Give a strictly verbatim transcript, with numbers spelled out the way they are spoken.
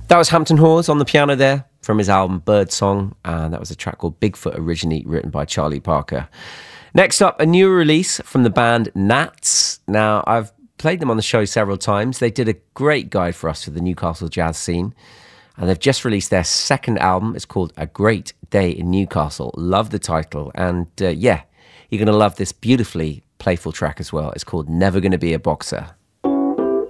That was Hampton Hawes on the piano there from his album Birdsong, and that was a track called Bigfoot, originally written by Charlie Parker. Next up, a new release from the band Nats. Now, I've played them on the show several times. They did a great guide for us for the Newcastle jazz scene, and they've just released their second album. It's called A Great Day in Newcastle. Love the title, and uh, yeah, you're going to love this beautifully playful track as well. It's called Never Gonna Be a Boxer.